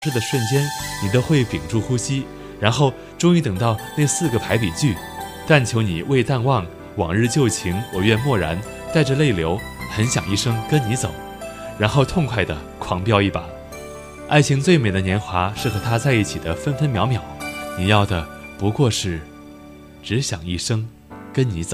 的瞬间，你都会屏住呼吸，然后终于等到那4个排比句，但求你未淡忘，往日旧情我愿默然，带着泪流，很想一生跟你走，然后痛快地狂飙一把。爱情最美的年华是和他在一起的分分秒秒，你要的不过是只想一生跟你走。